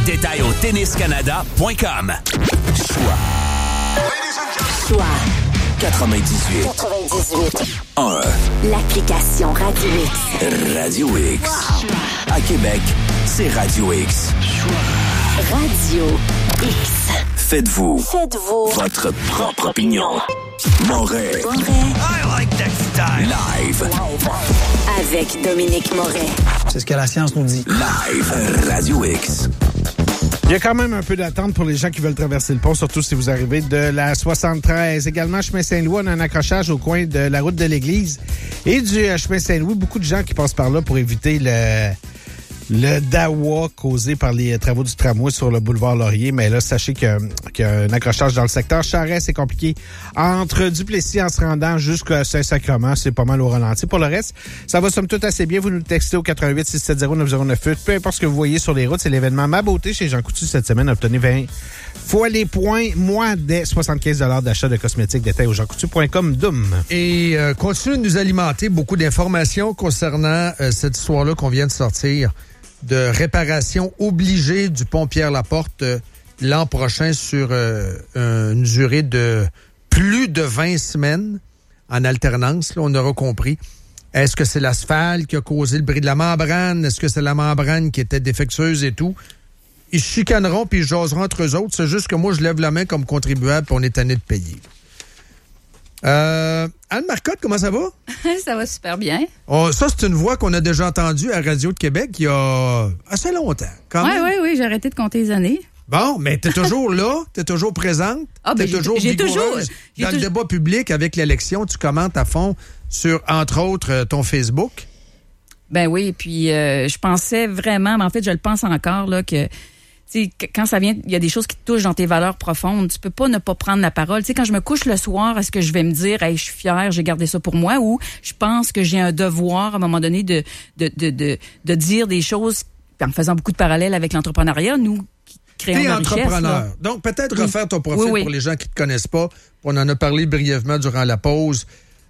Détails au tenniscanada.com. Choix 98. 1. L'application Radio X. Radio X. À Québec, c'est Radio X. Radio X. Faites-vous votre propre opinion. Moret. I like that style. Live. Avec Dominique Moret. C'est ce que la science nous dit. Live. Radio X. Il y a quand même un peu d'attente pour les gens qui veulent traverser le pont, surtout si vous arrivez de la 73. Également, chemin Saint-Louis, on a un accrochage au coin de la route de l'église et du chemin Saint-Louis. Beaucoup de gens qui passent par là pour éviter le dawa causé par les travaux du tramway sur le boulevard Laurier. Mais là, sachez qu'il y a un accrochage dans le secteur. Charest, c'est compliqué. Entre Duplessis en se rendant jusqu'à Saint-Sacrement, c'est pas mal au ralenti. Pour le reste, ça va somme toute assez bien. Vous nous textez au 88-670-9098. Peu importe ce que vous voyez sur les routes, c'est l'événement Ma Beauté chez Jean Coutu cette semaine. Obtenez 20 fois les points, moins des 75 $ d'achat de cosmétiques. Détails au jeancoutu.com. Doom. Et continue de nous alimenter beaucoup d'informations concernant cette histoire-là qu'on vient de sortir de réparation obligée du pont Pierre-Laporte l'an prochain sur une durée de plus de 20 semaines en alternance. Là, on aura compris. Est-ce que c'est l'asphalte qui a causé le bris de la membrane? Est-ce que c'est la membrane qui était défectueuse et tout? Ils se chicaneront puis ils jaseront entre eux autres. C'est juste que moi, je lève la main comme contribuable puis on est tanné de payer. Anne Marcotte, comment ça va? Ça va super bien. Ça, c'est une voix qu'on a déjà entendue à Radio de Québec il y a assez longtemps, quand même. Oui, j'ai arrêté de compter les années. Bon, mais t'es toujours là, t'es toujours présente, t'es toujours vigoureuse. Dans le débat public avec l'élection, tu commentes à fond sur, entre autres, ton Facebook. Ben oui, puis je pensais vraiment, mais en fait, je le pense encore, là, que quand ça vient, il y a des choses qui te touchent dans tes valeurs profondes. Tu peux pas ne pas prendre la parole. Tu sais, quand je me couche le soir, est-ce que je vais me dire, hey, je suis fière, j'ai gardé ça pour moi, ou je pense que j'ai un devoir à un moment donné de dire des choses en faisant beaucoup de parallèles avec l'entrepreneuriat, nous qui créons la richesse. T'es entrepreneur. Donc peut-être refaire ton profil pour les gens qui te connaissent pas. On en a parlé brièvement durant la pause.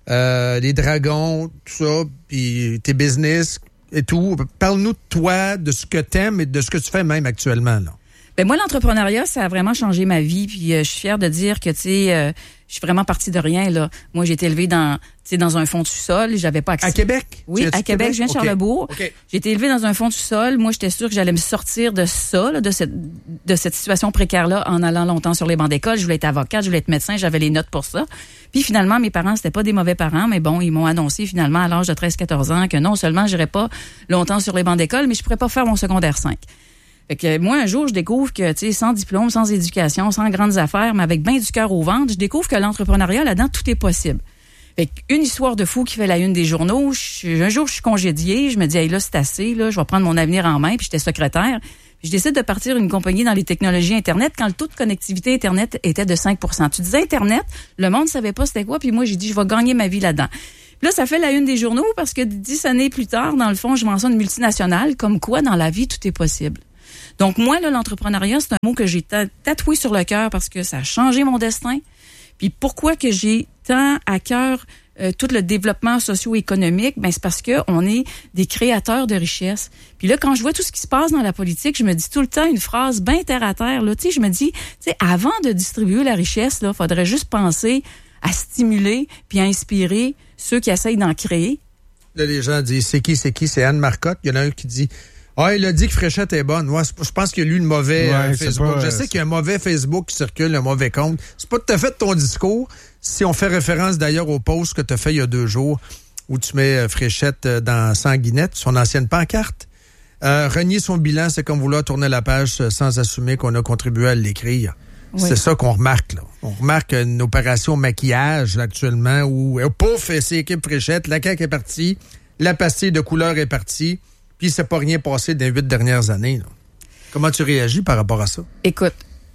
Les dragons, tout ça, puis tes business et tout. Parle-nous de toi, de ce que t'aimes et de ce que tu fais même actuellement, là. Ben moi, l'entrepreneuriat, ça a vraiment changé ma vie. Puis je suis fière de dire que, je suis vraiment partie de rien, là. Moi, j'ai été élevée dans un fond de sous-sol. J'avais pas accès. À Québec? Oui, à Québec. Je viens de Charlebourg. Okay. J'ai été élevée dans un fond de sous-sol. Moi, j'étais sûre que j'allais me sortir de ça, là, de cette situation précaire-là, en allant longtemps sur les bancs d'école. Je voulais être avocate, je voulais être médecin, j'avais les notes pour ça. Puis finalement, mes parents, c'était pas des mauvais parents, mais bon, ils m'ont annoncé finalement à l'âge de 13-14 ans que non seulement j'irais pas longtemps sur les bancs d'école, mais je pourrais pas faire mon secondaire 5. Fait que moi, un jour, je découvre que, sans diplôme, sans éducation, sans grandes affaires, mais avec bien du cœur au ventre, je découvre que l'entrepreneuriat, là-dedans, tout est possible. Fait qu'une histoire de fou qui fait la une des journaux. Un jour, je suis congédiée, je me dis, hey, là, c'est assez, là, je vais prendre mon avenir en main, puis j'étais secrétaire. Puis je décide de partir une compagnie dans les technologies Internet quand le taux de connectivité Internet était de 5%. Tu disais Internet, le monde savait pas c'était quoi, puis moi, j'ai dit, je vais gagner ma vie là-dedans. Puis là, ça fait la une des journaux parce que 10 années plus tard, dans le fond, je mentionne une multinationale, comme quoi, dans la vie, tout est possible. Donc, moi, là, l'entrepreneuriat, c'est un mot que j'ai tatoué sur le cœur parce que ça a changé mon destin. Puis pourquoi que j'ai tant à cœur tout le développement socio-économique? Ben, c'est parce que on est des créateurs de richesse. Puis là, quand je vois tout ce qui se passe dans la politique, je me dis tout le temps une phrase bien terre à terre. Là, je me dis, avant de distribuer la richesse, là, faudrait juste penser à stimuler puis à inspirer ceux qui essayent d'en créer. Là, les gens disent, c'est qui? C'est Anne Marcotte. Il y en a un qui dit, il a dit que Fréchette est bonne. Moi, je pense qu'il y a eu le mauvais Facebook. Je sais qu'il y a un mauvais Facebook qui circule, un mauvais compte. C'est pas tout à fait ton discours. Si on fait référence d'ailleurs au post que tu as fait il y a 2 jours, où tu mets Fréchette dans Sanguinette, son ancienne pancarte. Renier son bilan, c'est comme vouloir tourner la page sans assumer qu'on a contribué à l'écrire. Oui. C'est ça qu'on remarque, là. On remarque une opération maquillage, là, actuellement, où, pouf, c'est équipe Fréchette, la CAQ est partie, la pastille de couleur est partie, puis il s'est pas rien passé dans les 8 dernières années, là. Comment tu réagis par rapport à ça? Écoute,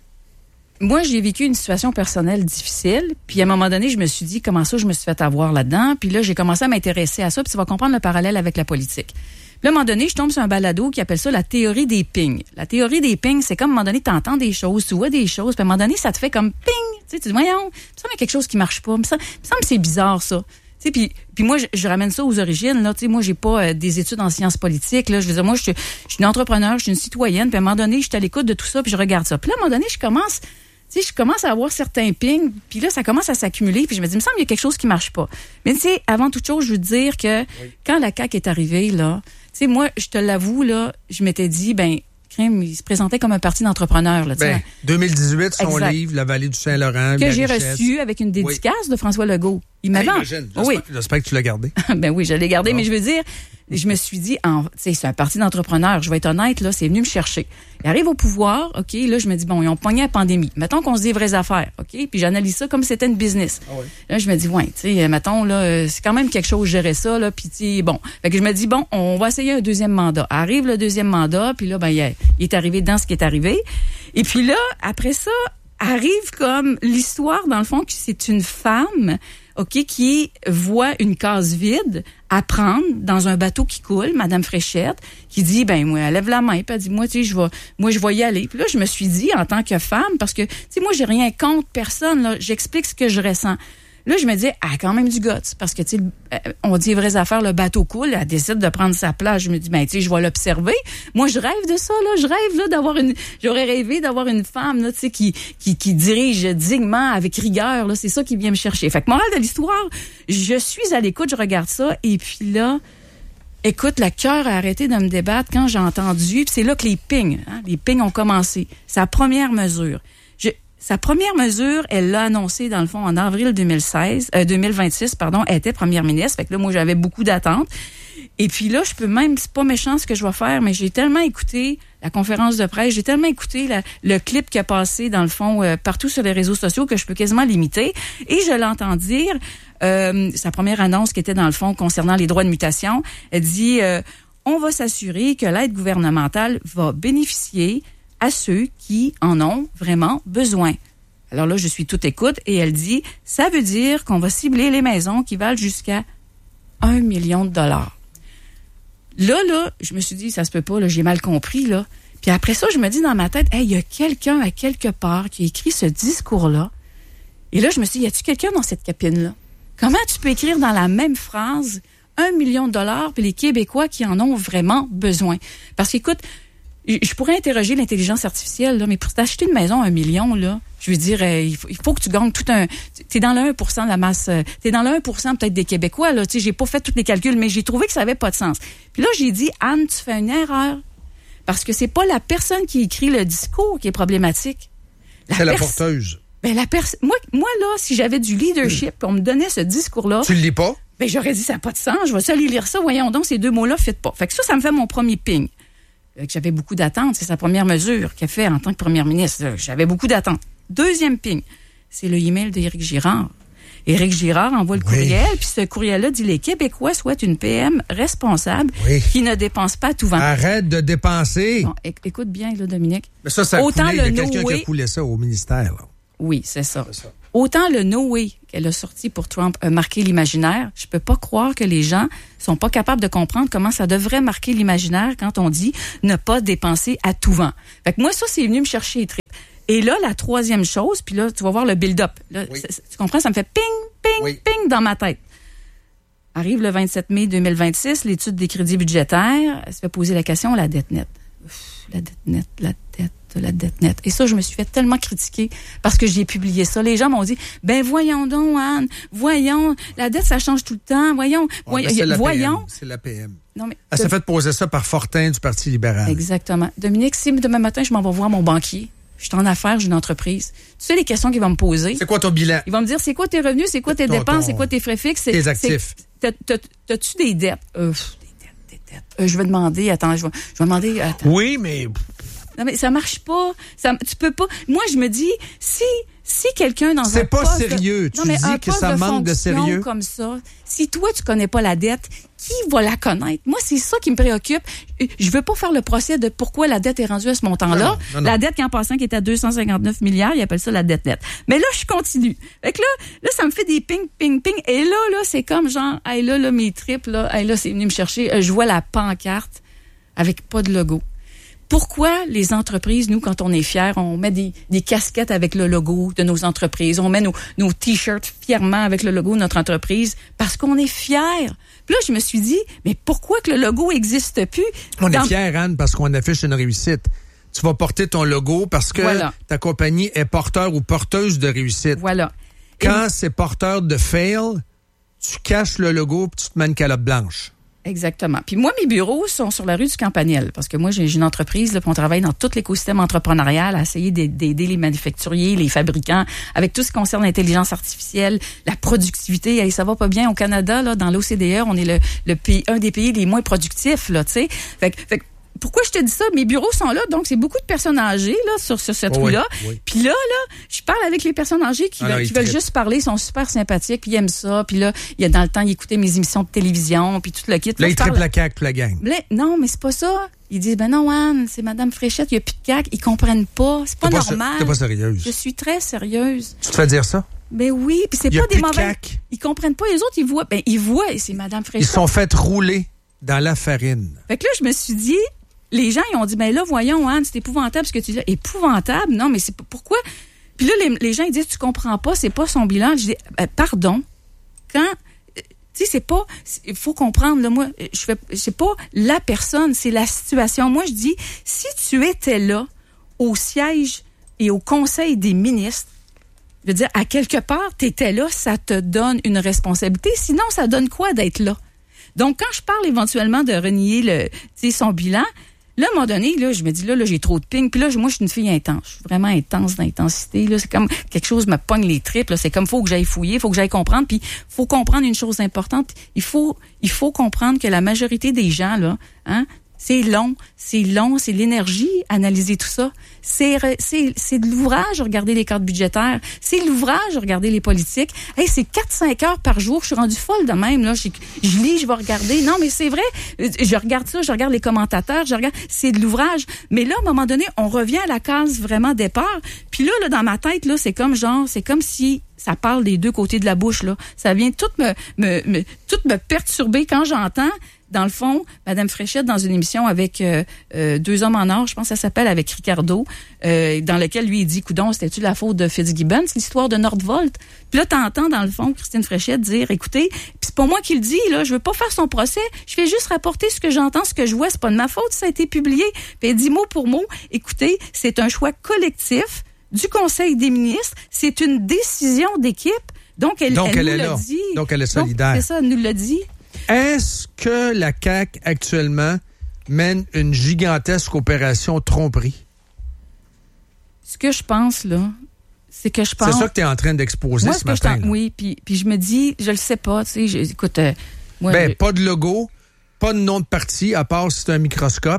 moi, j'ai vécu une situation personnelle difficile, puis à un moment donné, je me suis dit, comment ça, je me suis fait avoir là-dedans, puis là, j'ai commencé à m'intéresser à ça, puis tu vas comprendre le parallèle avec la politique. Puis là, à un moment donné, je tombe sur un balado qui appelle ça la théorie des pings. La théorie des pings, c'est comme à un moment donné, tu entends des choses, tu vois des choses, puis à un moment donné, ça te fait comme ping. Tu sais, tu dis, voyons, il me semble qu'il y a quelque chose qui marche pas. Il me semble que c'est bizarre, ça. Tu sais, puis moi, je ramène ça aux origines. Là, tu sais, moi, j'ai pas des études en sciences politiques. Là, je veux dire, moi, je suis une entrepreneur, je suis une citoyenne. Puis à un moment donné, je suis à l'écoute de tout ça, puis je regarde ça. Puis là, à un moment donné, je commence à avoir certains pings, puis là, ça commence à s'accumuler, puis je me dis, il me semble qu'il y a quelque chose qui marche pas. Mais tu sais, avant toute chose, je veux te dire que quand la CAQ est arrivée, là, tu sais, moi, je te l'avoue, là, je m'étais dit, il se présentait comme un parti d'entrepreneurs. Là, 2018, son exact. livre, La vallée du Saint-Laurent. Que j'ai reçu avec une dédicace de François Legault. Il m'avait... J'espère que tu l'as gardé. Ben oui, je l'ai gardé, mais je veux dire, je me suis dit, c'est un parti d'entrepreneurs, je vais être honnête, là, c'est venu me chercher. Il arrive au pouvoir, OK, là, je me dis, bon, ils ont pogné la pandémie. Mettons qu'on se dit les vraies affaires, OK, puis j'analyse ça comme si c'était une business. Ah oui. Là, je me dis, tu sais, mettons, là, c'est quand même quelque chose, gérer ça, là, puis tu sais, bon. Fait que je me dis, bon, on va essayer un deuxième mandat. Arrive le deuxième mandat, puis là, il est arrivé dans ce qui est arrivé. Et puis là, après ça, arrive comme l'histoire, dans le fond, que c'est une femme, OK, qui voit une case vide à prendre dans un bateau qui coule, Madame Fréchette, qui dit, moi, elle lève la main, puis elle dit, moi, tu sais, je vais y aller. Puis là, je me suis dit, en tant que femme, parce que, tu sais, moi, j'ai rien contre personne, là, j'explique ce que je ressens. Là, je me dis, elle a quand même du guts, parce que, tu sais, on dit les vraies affaires, le bateau coule, elle décide de prendre sa place. Je me dis, tu sais, je vais l'observer. Moi, je rêve de ça, là. Je rêve, là, j'aurais rêvé d'avoir une femme, là, tu sais, qui dirige dignement, avec rigueur, là. C'est ça qui vient me chercher. Fait que, morale de l'histoire, je suis à l'écoute, je regarde ça, et puis là, écoute, le cœur a arrêté de me débattre quand j'ai entendu, puis c'est là que les pings ont commencé. Sa première mesure. Sa première mesure, elle l'a annoncée, dans le fond, en avril 2026, elle était première ministre. Fait que là, moi, j'avais beaucoup d'attentes. Et puis là, c'est pas méchant ce que je vais faire, mais j'ai tellement écouté la conférence de presse, j'ai tellement écouté le clip qui a passé, dans le fond, partout sur les réseaux sociaux que je peux quasiment l'imiter. Et je l'entends dire, sa première annonce qui était, dans le fond, concernant les droits de mutation, elle dit, on va s'assurer que l'aide gouvernementale va bénéficier à ceux qui en ont vraiment besoin. Alors là, je suis toute écoute et elle dit, ça veut dire qu'on va cibler les maisons qui valent jusqu'à 1 million de dollars. Là, je me suis dit, ça se peut pas, là, j'ai mal compris, là. Puis après ça, je me dis dans ma tête, il y a quelqu'un à quelque part qui a écrit ce discours-là. Et là, je me suis dit, y a-tu quelqu'un dans cette cabine-là? Comment tu peux écrire dans la même phrase 1 million de dollars puis les Québécois qui en ont vraiment besoin? Parce qu'écoute, je pourrais interroger l'intelligence artificielle, là, mais pour t'acheter une maison à 1 million, là, je veux dire, il faut que tu gagnes t'es dans le 1% de la masse, t'es dans le 1% peut-être des Québécois, là, tu sais, j'ai pas fait tous les calculs, mais j'ai trouvé que ça avait pas de sens. Puis là, j'ai dit, Anne, tu fais une erreur. Parce que c'est pas la personne qui écrit le discours qui est problématique. C'est la porteuse. Moi, là, si j'avais du leadership, on me donnait ce discours-là. Tu le lis pas? J'aurais dit, ça n'a pas de sens, je vais seul lire ça, voyons donc, ces deux mots-là ne fitent pas. Fait que ça me fait mon premier ping. J'avais beaucoup d'attentes. C'est sa première mesure qu'elle fait en tant que première ministre. J'avais beaucoup d'attentes. Deuxième ping, c'est le email d'Éric Girard. Éric Girard envoie le courriel, puis ce courriel-là dit « Les Québécois souhaitent une PM responsable qui ne dépense pas à tout vent. » Arrête de dépenser. Bon, écoute bien, là, Dominique. Mais ça autant il y a quelqu'un qui a coulé ça au ministère. Là. Oui, c'est ça. Autant le No Way qu'elle a sorti pour Trump a marqué l'imaginaire, je peux pas croire que les gens sont pas capables de comprendre comment ça devrait marquer l'imaginaire quand on dit ne pas dépenser à tout vent. Fait que moi, ça, c'est venu me chercher les tripes. Et là, la troisième chose, puis là, tu vas voir le build-up. Là, tu comprends? Ça me fait ping, ping, ping dans ma tête. Arrive le 27 mai 2026, l'étude des crédits budgétaires, elle se fait poser la question, la dette nette. La dette nette. Et ça, je me suis fait tellement critiquer parce que j'ai publié ça. Les gens m'ont dit, voyons donc, Anne, voyons, la dette, ça change tout le temps, voyons. C'est la PM. Non, mais elle s'est fait poser ça par Fortin du Parti libéral. Exactement. Dominique, si demain matin, je m'en vais voir mon banquier, je suis en affaires, j'ai une entreprise. Tu sais les questions qu'il va me poser? C'est quoi ton bilan? Il va me dire, c'est quoi tes revenus, c'est quoi tes dépenses, c'est quoi tes frais fixes? Tes actifs. T'as-tu des dettes? Des dettes. Je vais demander, attends. Oui, mais... Non, mais ça marche pas. Tu peux pas. Moi, je me dis, si quelqu'un dans c'est un pas poste sérieux. Tu dis que ça manque de sérieux. Comme ça, si toi, tu connais pas la dette, qui va la connaître? Moi, c'est ça qui me préoccupe. Je veux pas faire le procès de pourquoi la dette est rendue à ce montant-là. Non. La dette qui, en passant, qui était à 259 milliards, ils appellent ça la dette nette. Mais là, je continue. Fait que là, ça me fait des ping, ping, ping. Et là, c'est comme genre, mes tripes, là, c'est venu me chercher. Je vois la pancarte avec pas de logo. Pourquoi les entreprises, nous, quand on est fiers, on met des casquettes avec le logo de nos entreprises, on met nos t-shirts fièrement avec le logo de notre entreprise, parce qu'on est fiers. Puis là, je me suis dit, mais pourquoi que le logo n'existe plus? On est fiers, Anne, parce qu'on affiche une réussite. Tu vas porter ton logo parce que ta compagnie est porteur ou porteuse de réussite. Voilà. Quand c'est porteur de fail, tu caches le logo et tu te mets une calotte blanche. Exactement. Puis moi, mes bureaux sont sur la rue du Campanile parce que moi, j'ai une entreprise, là, puis on travaille dans tout l'écosystème entrepreneurial à essayer d'aider les manufacturiers, les fabricants, avec tout ce qui concerne l'intelligence artificielle, la productivité. Et ça va pas bien au Canada, là, dans l'OCDE, on est le pays, un des pays les moins productifs, là, tu sais. Fait que pourquoi je te dis ça? Mes bureaux sont là, donc c'est beaucoup de personnes âgées là sur cette rue-là. Oui. Puis là, je parle avec les personnes âgées qui veulent juste parler, ils sont super sympathiques, puis ils aiment ça. Puis là, il y a dans le temps, ils écoutaient mes émissions de télévision, puis tout le kit. Là, ils triplent la CAQ, la gang. Non, mais c'est pas ça. Ils disent, ben non, Anne, c'est Madame Fréchette, il n'y a plus de CAQ. Ils comprennent pas. C'est pas normal. T'es pas sérieuse. Je suis très sérieuse. Tu te fais dire ça? Ben oui, puis c'est pas des mauvais. Ils comprennent pas. Les autres, ils voient, et c'est Madame Fréchette. Ils sont fait rouler dans la farine. Fait que là, je me suis dit, les gens, ils ont dit, ben là, voyons, Anne, c'est épouvantable ce que tu dis. Épouvantable? Non, mais c'est pourquoi? Puis là, les gens, ils disent, tu comprends pas, c'est pas son bilan. Je dis, pardon. Quand, tu sais, c'est pas, il faut comprendre, là, moi, c'est pas la personne, c'est la situation. Moi, je dis, si tu étais là, au siège et au conseil des ministres, je veux dire, à quelque part, t'étais là, ça te donne une responsabilité. Sinon, ça donne quoi d'être là? Donc, quand je parle éventuellement de renier son bilan, là, à un moment donné, là, je me dis, là, j'ai trop de ping. Puis là, moi, je suis une fille intense. Je suis vraiment intense d'intensité. Là, c'est comme quelque chose me pogne les tripes. Là. C'est comme, faut que j'aille fouiller, faut que j'aille comprendre. Puis, faut comprendre une chose importante. Il faut comprendre que la majorité des gens, là, c'est long, c'est l'énergie, analyser tout ça. C'est de l'ouvrage, regarder les cartes budgétaires. C'est de l'ouvrage, regarder les politiques. Hey, c'est 4-5 heures par jour. Je suis rendue folle de même, là. Je lis, je vais regarder. Non, mais c'est vrai. Je regarde ça, je regarde les commentateurs, c'est de l'ouvrage. Mais là, à un moment donné, on revient à la case vraiment départ. Puis là, dans ma tête, là, c'est comme si ça parle des deux côtés de la bouche, là. Ça vient tout me perturber quand j'entends. Dans le fond, Madame Fréchette, dans une émission avec Deux hommes en or, je pense que ça s'appelle, avec Ricardo, dans lequel lui, il dit, coudon, c'était-tu la faute de Fitzgibbon, c'est l'histoire de Nordvolt. Puis là, t'entends, dans le fond, Christine Fréchette dire, écoutez, puis c'est pas moi qui le dis, là, je veux pas faire son procès, je fais juste rapporter ce que j'entends, ce que je vois, c'est pas de ma faute, ça a été publié. Puis elle dit mot pour mot, écoutez, c'est un choix collectif du Conseil des ministres, c'est une décision d'équipe, donc elle nous l'a dit. Donc elle est solidaire. Donc, c'est ça, elle nous l'a dit. Est-ce que la CAQ, actuellement, mène une gigantesque opération tromperie? Ce que je pense, là, c'est que je pense... C'est ça que tu es en train d'exposer ce matin. Oui, puis je me dis, je le sais pas, tu sais, écoute... pas de logo, pas de nom de parti, à part si c'est un microscope.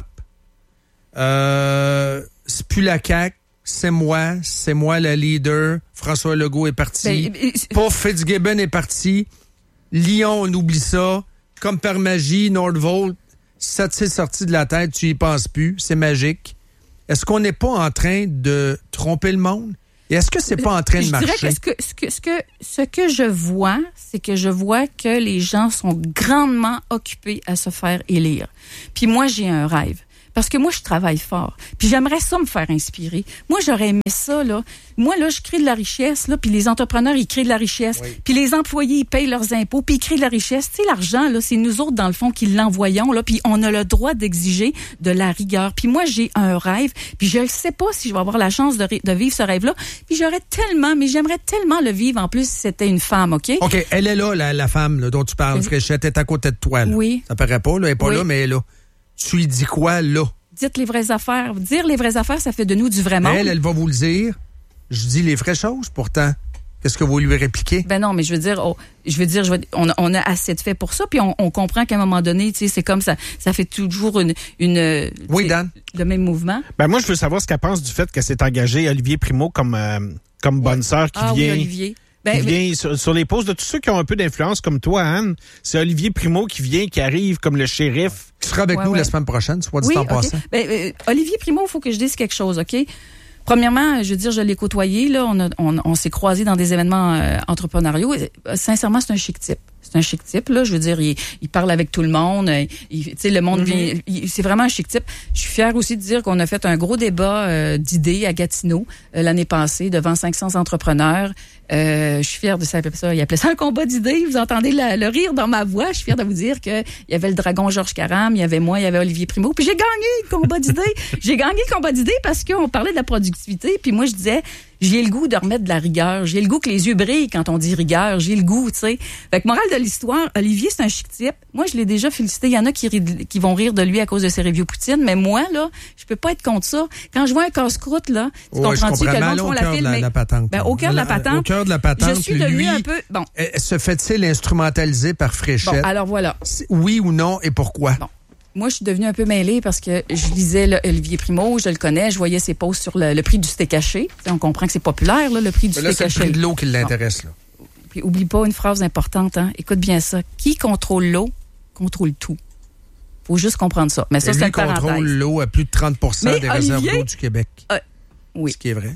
C'est plus la CAQ, c'est moi la leader. François Legault est parti. Paul Fitzgibbon est parti. Lyon, on oublie ça. Comme par magie, Nordvolt, ça t'est sorti de la tête, tu y penses plus, c'est magique. Est-ce qu'on n'est pas en train de tromper le monde? Et est-ce que c'est pas en train de marcher? Je dirais que ce que je vois, c'est que je vois que les gens sont grandement occupés à se faire élire. Puis moi, j'ai un rêve. Parce que moi, je travaille fort. Puis j'aimerais ça me faire inspirer. Moi, j'aurais aimé ça, là. Moi, là, je crée de la richesse, là, puis les entrepreneurs, ils créent de la richesse. Oui. Puis les employés, ils payent leurs impôts, puis ils créent de la richesse. Tu sais, l'argent, là, c'est nous autres, dans le fond, qui l'envoyons, là, puis on a le droit d'exiger de la rigueur. Puis moi, j'ai un rêve, puis je ne sais pas si je vais avoir la chance de vivre ce rêve-là. Puis j'aimerais tellement le vivre, en plus, si c'était une femme, OK? OK, elle est là, la femme là, dont tu parles, Fréchette, est à côté de toi, là. Oui. Ça paraît pas, là, elle est pas là, mais elle est là. Tu lui dis quoi, là? Dites les vraies affaires. Dire les vraies affaires, ça fait de nous du vrai monde. Elle va vous le dire. Je dis les vraies choses, pourtant. Qu'est-ce que vous lui répliquez? Ben non, mais je veux dire, on a assez de faits pour ça, puis on comprend qu'à un moment donné, tu sais, c'est comme ça fait toujours une oui, Dan. Le même mouvement. Ben moi, je veux savoir ce qu'elle pense du fait qu'elle s'est engagée Olivier Primo comme bonne sœur qui vient. Oui, Olivier. Qui vient sur les postes de tous ceux qui ont un peu d'influence comme toi, Anne. C'est Olivier Primo qui arrive comme le shérif. Tu seras avec nous la semaine prochaine, soit dit en passant. Olivier Primo, il faut que je dise quelque chose, OK? Premièrement, je veux dire, je l'ai côtoyé, là, on s'est croisés dans des événements entrepreneuriaux. Sincèrement, c'est un chic type. C'est un chic type, là. Je veux dire, il parle avec tout le monde. Tu sais, le monde vient... c'est vraiment un chic type. Je suis fière aussi de dire qu'on a fait un gros débat d'idées à Gatineau l'année passée devant 500 entrepreneurs. Je suis fière de ça. Il appelait ça un combat d'idées. Vous entendez le rire dans ma voix. Je suis fière de vous dire qu'il y avait le dragon Georges Caram, il y avait moi, il y avait Olivier Primo. Puis j'ai gagné le combat d'idées. J'ai gagné le combat d'idées parce qu'on parlait de la productivité. Puis moi, je disais... J'ai le goût de remettre de la rigueur. J'ai le goût que les yeux brillent quand on dit rigueur. J'ai le goût, tu sais. Fait que morale de l'histoire, Olivier, c'est un chic type. Moi, je l'ai déjà félicité. Il y en a qui vont rire de lui à cause de ses reviews Poutine. Mais moi, là, je peux pas être contre ça. Quand je vois un casse-croûte, là, tu comprends-tu que le monde font la file, mais... au cœur de la patente. Au cœur de la patente, je suis devenue un peu... Bon. Se fait-il instrumentaliser par Fréchette? Bon, alors voilà. Oui ou non, et pourquoi? Bon. Moi, je suis devenue un peu mêlée parce que je lisais Olivier Primo, je le connais, je voyais ses posts sur le prix du steak haché. T'sais, on comprend que c'est populaire, là, le prix du steak haché. C'est le prix de l'eau qui l'intéresse. Là. Puis, oublie pas une phrase importante. Hein. Écoute bien ça. Qui contrôle l'eau, contrôle tout. Faut juste comprendre ça. Mais ça, c'est une parenthèse. Contrôle l'eau à plus de 30% des réserves d'eau du Québec. Oui. Ce qui est vrai.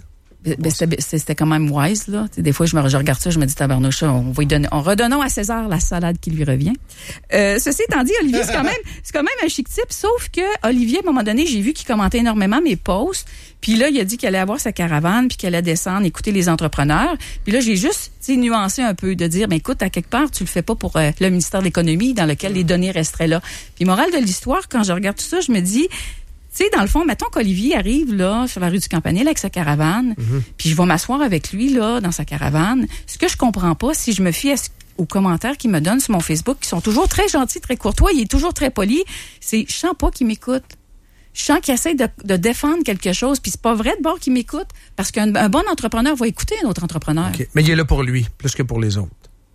C'était quand même wise, là. T'sais, des fois, je regarde ça, je me dis, tabarnouche, redonnons à César la salade qui lui revient. Ceci étant dit, Olivier, c'est quand même un chic type, sauf que Olivier, à un moment donné, j'ai vu qu'il commentait énormément mes posts, puis là, il a dit qu'il allait avoir sa caravane, puis qu'il allait descendre, écouter les entrepreneurs, puis là, j'ai juste, nuancé un peu, de dire, ben écoute, à quelque part, tu le fais pas pour le ministère de l'Économie, dans lequel les données resteraient là. Puis morale de l'histoire, quand je regarde tout ça, je me dis, tu sais, dans le fond, mettons qu'Olivier arrive là sur la rue du Campanile avec sa caravane, puis je vais m'asseoir avec lui là dans sa caravane. Ce que je comprends pas, si je me fie aux commentaires qu'il me donne sur mon Facebook, qui sont toujours très gentils, très courtois, il est toujours très poli, je sens pas qu'il m'écoute. Je sens qu'il essaie de défendre quelque chose, puis c'est pas vrai de bord qu'il m'écoute, parce qu'un bon entrepreneur va écouter un autre entrepreneur. Okay. Mais il est là pour lui, plus que pour les autres.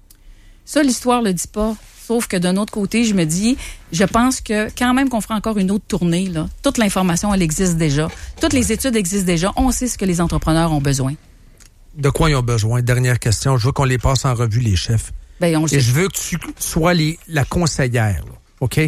Ça, l'histoire le dit pas. Sauf que d'un autre côté, je me dis, je pense que quand même qu'on fera encore une autre tournée, là, toute l'information, elle existe déjà. Toutes les études existent déjà. On sait ce que les entrepreneurs ont besoin. De quoi ils ont besoin? Dernière question. Je veux qu'on les passe en revue, les chefs. Ben, on le sait. Et je veux que tu sois la conseillère. Là, OK?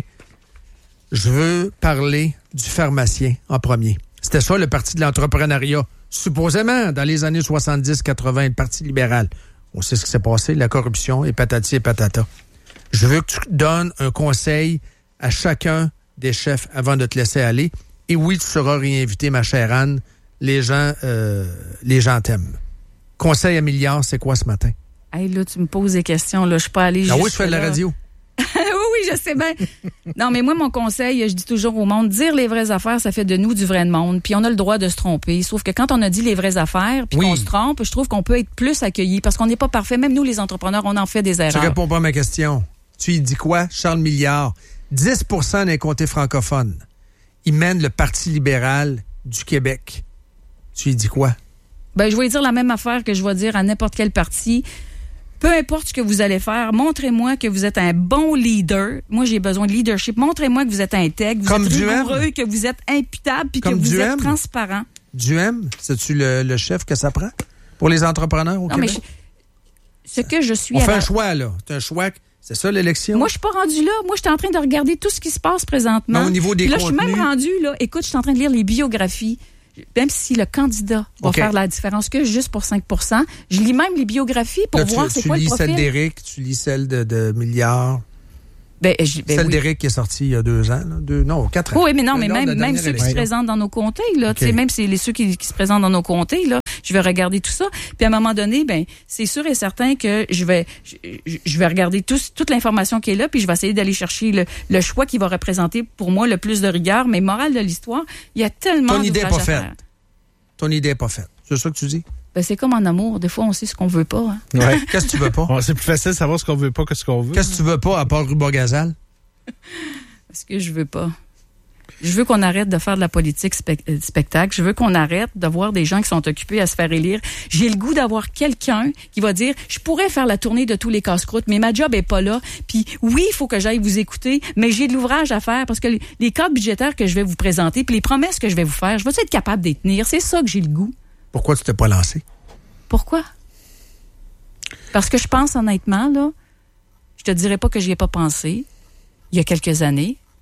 Je veux parler du pharmacien en premier. C'était ça, le parti de l'entrepreneuriat. Supposément, dans les années 70-80, le Parti libéral. On sait ce qui s'est passé, la corruption, et patati et patata. Je veux que tu donnes un conseil à chacun des chefs avant de te laisser aller. Et oui, tu seras réinvité, ma chère Anne. Les gens t'aiment. Conseil à milliard, c'est quoi ce matin? Hey, là, tu me poses des questions. Là, je suis pas allée jusque-là. Ah oui, je fais de la radio. Oui, je sais bien. Non, mais moi, mon conseil, je dis toujours au monde, dire les vraies affaires, ça fait de nous du vrai monde. Puis on a le droit de se tromper. Sauf que quand on a dit les vraies affaires, puis qu'on se trompe, je trouve qu'on peut être plus accueillis parce qu'on n'est pas parfait. Même nous, les entrepreneurs, on en fait des erreurs. Tu réponds pas à ma question. Tu y dis quoi? Charles Milliard, 10% des comtés francophones. Il mène le Parti libéral du Québec. Tu y dis quoi? Ben, je vais dire la même affaire que je vais dire à n'importe quel parti. Peu importe ce que vous allez faire, montrez-moi que vous êtes un bon leader. Moi, j'ai besoin de leadership. Montrez-moi que vous êtes intègre, que vous êtes rigoureux, que vous êtes imputable, puis que vous êtes transparent. Duhem, c'est-tu le chef que ça prend pour les entrepreneurs au Québec? Mais ce que je suis... On fait un choix, là. C'est un choix... C'est ça, l'élection? Moi, je suis pas rendue là. Moi, je suis en train de regarder tout ce qui se passe présentement. Non, au niveau des contenus. Là, je suis même rendue, là. Écoute, je suis en train de lire les biographies. Même si le candidat va faire la différence que juste pour 5 %, je lis même les biographies pour voir c'est quoi le profil. Tu lis celle d'Éric, tu lis celle de Milliard. Celle d'Éric qui est sortie il y a 2 ans, là, 4 ans. Oui, mais non, mais même ceux qui se présentent dans nos comtés, là, même ceux qui se présentent dans nos comtés, là, je vais regarder tout ça. Puis à un moment donné, c'est sûr et certain que je vais regarder toute l'information qui est là, puis je vais essayer d'aller chercher le choix qui va représenter pour moi le plus de rigueur. Mais morale de l'histoire, il y a tellement d'ouvrages à faire. Ton idée n'est pas faite. C'est ça que tu dis? C'est comme en amour. Des fois, on sait ce qu'on veut pas. Hein? Ouais. Qu'est-ce que tu veux pas? C'est plus facile de savoir ce qu'on veut pas que ce qu'on veut. Qu'est-ce que tu veux pas à part Ruba Gazal? Ce que je veux pas. Je veux qu'on arrête de faire de la politique spectacle. Je veux qu'on arrête de voir des gens qui sont occupés à se faire élire. J'ai le goût d'avoir quelqu'un qui va dire, je pourrais faire la tournée de tous les casse-croûtes, mais ma job est pas là. Puis oui, il faut que j'aille vous écouter, mais j'ai de l'ouvrage à faire parce que les cadres budgétaires que je vais vous présenter, puis les promesses que je vais vous faire, je vais être capable d'y tenir. C'est ça que j'ai le goût. Pourquoi tu t'es pas lancé? Pourquoi? Parce que je pense honnêtement, là, je te dirais pas que j'y ai pas pensé il y a quelques années,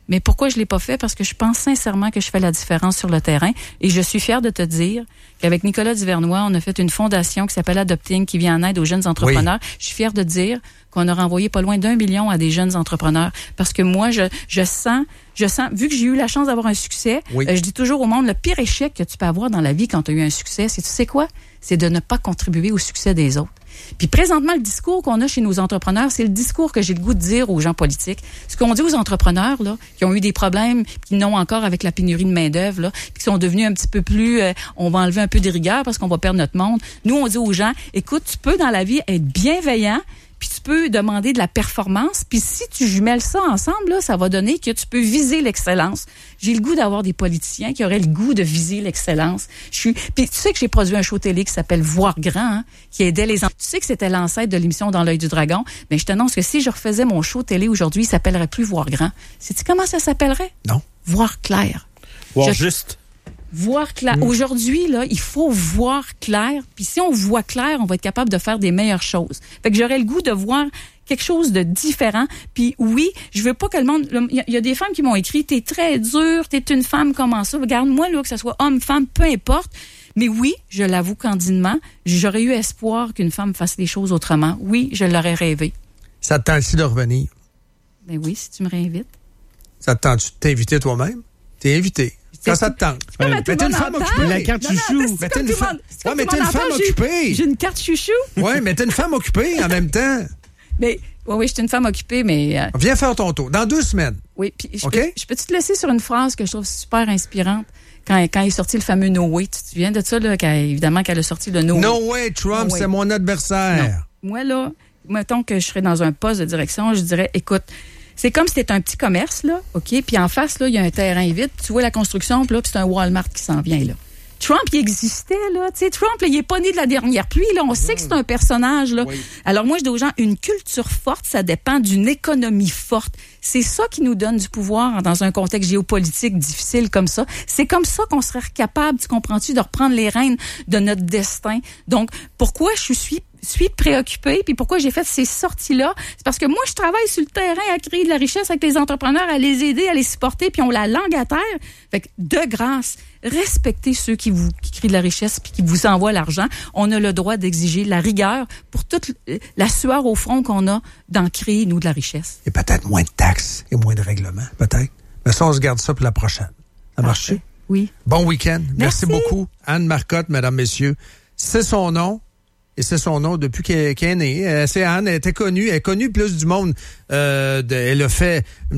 Mais pourquoi je l'ai pas fait? Parce que je pense sincèrement que je fais la différence sur le terrain. Et je suis fière de te dire qu'avec Nicolas Duvernois, on a fait une fondation qui s'appelle Adopting, qui vient en aide aux jeunes entrepreneurs. Oui. Je suis fière de dire qu'on a renvoyé pas loin d'1 million à des jeunes entrepreneurs. Parce que moi, je sens, vu que j'ai eu la chance d'avoir un succès, oui. Je dis toujours au monde, le pire échec que tu peux avoir dans la vie quand tu as eu un succès, c'est, tu sais quoi? C'est de ne pas contribuer au succès des autres. Puis présentement, le discours qu'on a chez nos entrepreneurs, c'est le discours que j'ai le goût de dire aux gens politiques. Ce qu'on dit aux entrepreneurs là, qui ont eu des problèmes, qui n'ont encore avec la pénurie de main-d'œuvre, là, qui sont devenus un petit peu plus, on va enlever un peu de rigueur parce qu'on va perdre notre monde. Nous, on dit aux gens, écoute, tu peux dans la vie être bienveillant, puis tu peux demander de la performance, puis si tu jumelles ça ensemble, là, ça va donner que tu peux viser l'excellence. J'ai le goût d'avoir des politiciens qui auraient le goût de viser l'excellence. Puis tu sais que j'ai produit un show télé qui s'appelle Voir grand, hein, qui aidait les enfants. Tu sais que c'était l'ancêtre de l'émission Dans l'œil du dragon, mais je t'annonce que si je refaisais mon show télé aujourd'hui, il s'appellerait plus Voir grand. Sais-tu comment ça s'appellerait? Non. Voir clair. Voir juste. Voir clair. Aujourd'hui, là, il faut voir clair. Puis si on voit clair, on va être capable de faire des meilleures choses. Fait que j'aurais le goût de voir quelque chose de différent. Puis oui, je veux pas que le monde... Il y a des femmes qui m'ont écrit « T'es très dure, t'es une femme comment ça? » Regarde-moi, là, que ce soit homme, femme, peu importe. Mais oui, je l'avoue candidement, j'aurais eu espoir qu'une femme fasse les choses autrement. Oui, je l'aurais rêvé. Ça te tente-tu de revenir? Ben oui, si tu me réinvites. Ça te tente-tu de t'inviter toi-même? T'es invité. Quand ça te tente. Mais t'es une femme occupée. La carte chouchou. Mais t'es une femme. Ouais, mais t'es une femme occupée. J'ai une carte chouchou. Ouais, mais t'es une femme occupée en même temps. Mais oui, je suis une femme occupée, mais. Viens faire ton tour. Dans 2 semaines. Oui, puis je peux te laisser sur une phrase que je trouve super inspirante. Quand est sorti le fameux No Way, tu te souviens de ça, là, évidemment, qu'elle a sorti le No Way. No Way, Trump, no way. C'est mon adversaire. Non. Moi, là, mettons que je serais dans un poste de direction, je dirais, écoute, c'est comme si c'était un petit commerce, là, OK? Puis en face, là, il y a un terrain vide, tu vois la construction, puis là, c'est un Walmart qui s'en vient, là. Trump, il existait, là. Tu sais, Trump, là, il est pas né de la dernière pluie, là. On sait que c'est un personnage, là. Oui. Alors, moi, je dis aux gens, une culture forte, ça dépend d'une économie forte. C'est ça qui nous donne du pouvoir dans un contexte géopolitique difficile comme ça. C'est comme ça qu'on serait capable, tu comprends-tu, de reprendre les rênes de notre destin. Donc, pourquoi je suis préoccupée, puis pourquoi j'ai fait ces sorties-là, c'est parce que moi, je travaille sur le terrain à créer de la richesse avec les entrepreneurs, à les aider, à les supporter, puis on la langue à terre. Fait que, de grâce, respectez ceux qui créent de la richesse puis qui vous envoient l'argent. On a le droit d'exiger la rigueur pour toute la sueur au front qu'on a d'en créer, nous, de la richesse. Et peut-être moins de taxes et moins de règlements, peut-être. Mais ça, on se garde ça pour la prochaine. Ça marche? Oui. Bon week-end. Merci beaucoup. Anne Marcotte, mesdames, messieurs. C'est son nom. Et c'est son nom depuis qu'elle est née. C'est Anne, elle était connue. Elle est connue plus du monde. Elle a fait une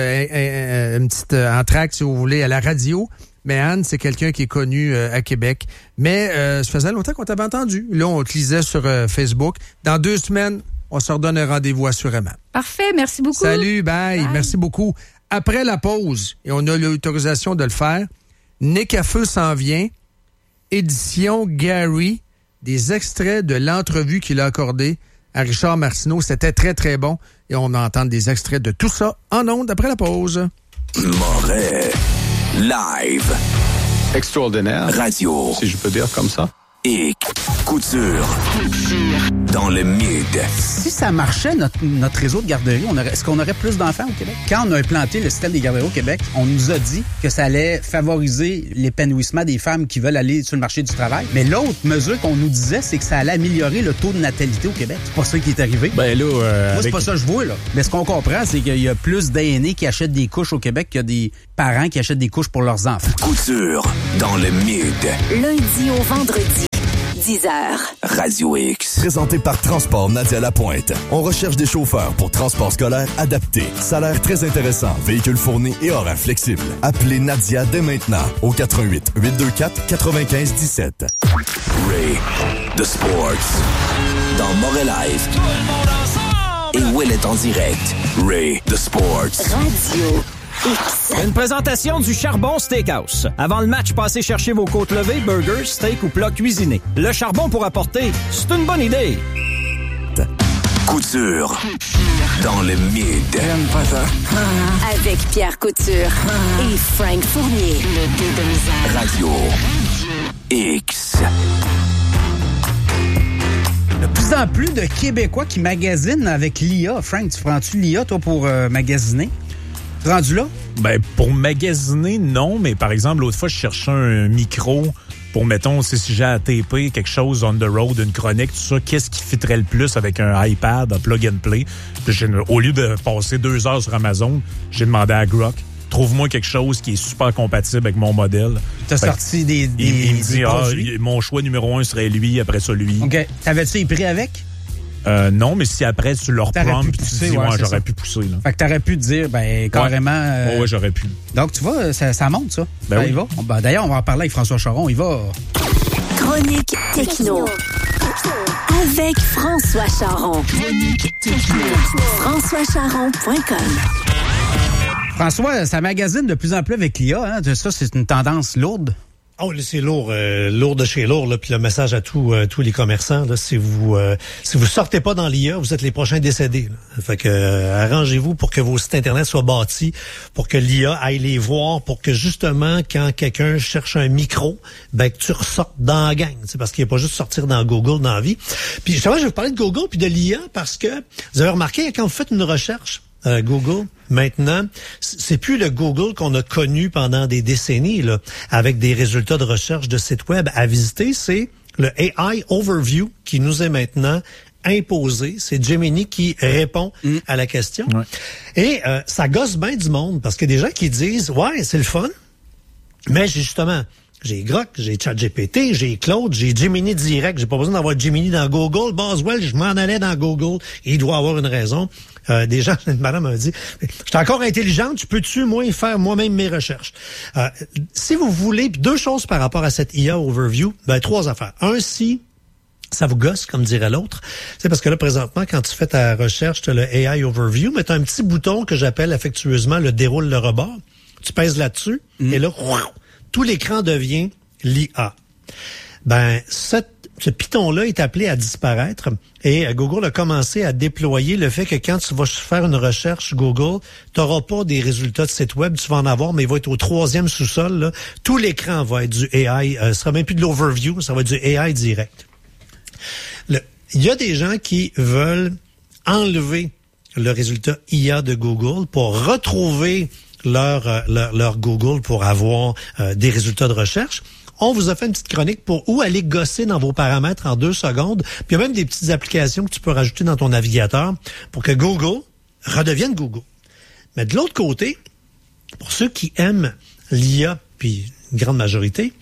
petite entracte, si vous voulez, à la radio. Mais Anne, c'est quelqu'un qui est connu à Québec. Mais ça faisait longtemps qu'on t'avait entendu. Là, on te lisait sur Facebook. Dans 2 semaines, on se redonne un rendez-vous assurément. Parfait, merci beaucoup. Salut, bye. Merci beaucoup. Après la pause, et on a l'autorisation de le faire, Nick à Feu s'en vient. Édition Gary. Des extraits de l'entrevue qu'il a accordée à Richard Martineau. C'était très, très bon. Et on entend des extraits de tout ça en ondes après la pause. Moret. Live. Extraordinaire. Radio. Si je peux dire comme ça. Et Couture. Dans le mid. Si ça marchait, notre réseau de garderies, est-ce qu'on aurait plus d'enfants au Québec? Quand on a implanté le système des garderies au Québec, on nous a dit que ça allait favoriser l'épanouissement des femmes qui veulent aller sur le marché du travail. Mais l'autre mesure qu'on nous disait, c'est que ça allait améliorer le taux de natalité au Québec. C'est pas ça qui est arrivé. Ben là, moi, c'est pas ça que je vois, là. Mais ce qu'on comprend, c'est qu'il y a plus d'aînés qui achètent des couches au Québec qu'il y a des parents qui achètent des couches pour leurs enfants. Couture. Dans le mid. Lundi au vendredi. 10h. Radio X. Présenté par Transport Nadia Lapointe. On recherche des chauffeurs pour transport scolaire adapté. Salaire très intéressant, véhicule fourni et horaire flexible. Appelez Nadia dès maintenant au 88 824 95 17. Ray, The Sports. Dans Moret Live. Et Will est en direct. Ray, The Sports. Radio X. Une présentation du Charbon Steakhouse. Avant le match, passez chercher vos côtes levées, burgers, steak ou plats cuisinés. Le charbon pour apporter, c'est une bonne idée. Couture. Dans le mid. J'aime pas ça. Avec Pierre Couture et Frank Fournier. Le deux de misère. Radio X. De plus en plus de Québécois qui magasinent avec l'IA. Frank, tu prends-tu l'IA, toi, pour magasiner? Rendu là? Ben, pour magasiner, non, mais par exemple, l'autre fois, je cherchais un micro pour, mettons, si j'ai à taper quelque chose on the road, une chronique, tout ça, qu'est-ce qui fitterait le plus avec un iPad, un plug and play? Puis au lieu de passer 2 heures sur Amazon, j'ai demandé à Grok, trouve-moi quelque chose qui est super compatible avec mon modèle. T'as sorti des il me dit, mon choix numéro 1 serait lui, après ça, lui. OK. T'avais-tu les prix avec? Non, mais si après, tu leur promptes, puis tu dis, j'aurais pu pousser. Là. Fait que t'aurais pu te dire, carrément... Ouais, j'aurais pu. Donc, tu vois, ça monte, ça. Ben oui. Il va. D'ailleurs, on va en parler avec François Charon. Il va... Chronique techno. Avec François Charon. Chronique techno. FrançoisCharon.com. François, ça magasine de plus en plus avec l'IA. Hein? Ça, c'est une tendance lourde. Oh, c'est lourd, lourd de chez lourd. Là, puis le message à tous les commerçants, là, si vous sortez pas dans l'IA, vous êtes les prochains décédés. Là. Fait que arrangez-vous pour que vos sites internet soient bâtis, pour que l'IA aille les voir, pour que justement quand quelqu'un cherche un micro, que tu ressortes dans la gang. C'est parce qu'il n'y a pas juste sortir dans Google dans la vie. Puis justement, je vais vous parler de Google puis de l'IA parce que vous avez remarqué quand vous faites une recherche. Google, maintenant, c'est plus le Google qu'on a connu pendant des décennies, là, avec des résultats de recherche de sites web à visiter, c'est le AI Overview qui nous est maintenant imposé. C'est Gemini qui répond à la question. Ouais. Et ça gosse bien du monde, parce qu'il y a des gens qui disent, ouais, c'est le fun, mais justement... J'ai Grok, j'ai ChatGPT, j'ai Claude, j'ai Gemini direct. J'ai pas besoin d'avoir Gemini dans Google. Boswell, je m'en allais dans Google. Il doit avoir une raison. Des gens, une madame m'a dit, je suis encore intelligente, tu peux-tu, moi, faire moi-même mes recherches? Si vous voulez, 2 choses par rapport à cette IA Overview, 3 affaires. Un, si ça vous gosse, comme dirait l'autre, c'est parce que là, présentement, quand tu fais ta recherche, tu as le AI Overview, mais tu as un petit bouton que j'appelle affectueusement le déroule le rebord. Tu pèses là-dessus, et là, tout l'écran devient l'IA. Ce piton-là est appelé à disparaître et Google a commencé à déployer le fait que quand tu vas faire une recherche Google, tu n'auras pas des résultats de site web, tu vas en avoir, mais il va être au 3e sous-sol. Là. Tout l'écran va être du AI. Ce sera même plus de l'overview, ça va être du AI direct. Il y a des gens qui veulent enlever le résultat IA de Google pour retrouver leur Google pour avoir des résultats de recherche. On vous a fait une petite chronique pour où aller gosser dans vos paramètres en 2 secondes. Puis il y a même des petites applications que tu peux rajouter dans ton navigateur pour que Google redevienne Google. Mais de l'autre côté, pour ceux qui aiment l'IA, puis une grande majorité,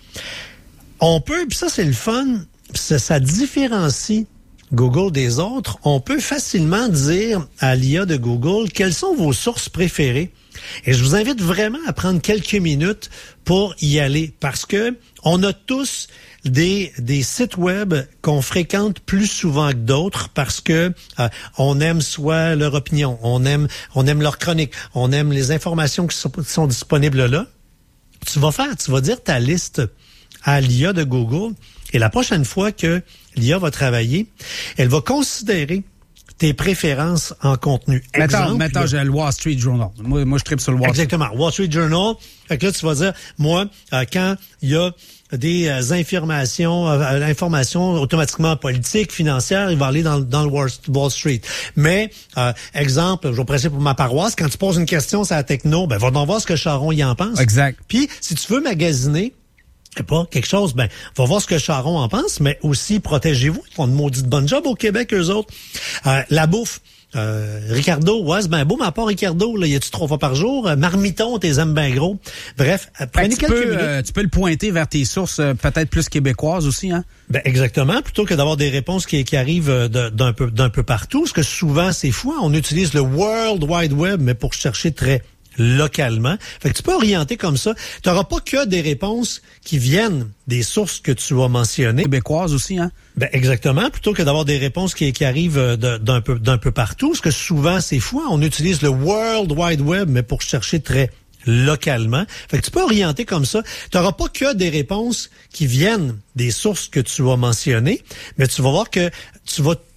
on peut, puis ça c'est le fun, ça différencie Google des autres, on peut facilement dire à l'IA de Google quelles sont vos sources préférées. Et je vous invite vraiment à prendre quelques minutes pour y aller parce que on a tous des sites web qu'on fréquente plus souvent que d'autres parce que on aime soit leur opinion, on aime leur chronique, on aime les informations qui sont disponibles là. Tu vas dire ta liste à l'IA de Google et la prochaine fois que l'IA va travailler, elle va considérer tes préférences en contenu. Mettons, j'ai le Wall Street Journal. Moi, je tripe sur le Wall Street. Exactement. Wall Street Journal. Fait que là, tu vas dire, moi, quand il y a des informations automatiquement politiques, financières, il va aller dans le Wall Street. Mais, exemple, je vais presser pour ma paroisse, quand tu poses une question sur la techno, va donc voir ce que Charon y en pense. Exact. Puis, si tu veux magasiner, pas quelque chose, va voir ce que Charon en pense, mais aussi protégez-vous. Ils font une maudite bonne job au Québec, eux autres. La bouffe. Ricardo, ouais, c'est bien beau, mais à part Ricardo, là, y a-tu 3 fois par jour? Marmiton, t'es aimes bien gros. Bref, prenez quelques minutes. Tu peux le pointer vers tes sources peut-être plus québécoises aussi, hein? Exactement, plutôt que d'avoir des réponses qui arrivent d'un peu partout. Parce que souvent, c'est fou, hein? On utilise le World Wide Web, mais pour chercher très localement. Fait que tu peux orienter comme ça. Tu n'auras pas que des réponses qui viennent des sources que tu as mentionnées. Québécoises aussi, hein? Exactement, plutôt que d'avoir des réponses qui arrivent d'un peu partout. Parce que souvent, c'est fou, hein? On utilise le World Wide Web, mais pour chercher très localement. Fait que tu peux orienter comme ça. Tu n'auras pas que des réponses qui viennent des sources que tu as mentionnées, mais tu vas voir que tu vas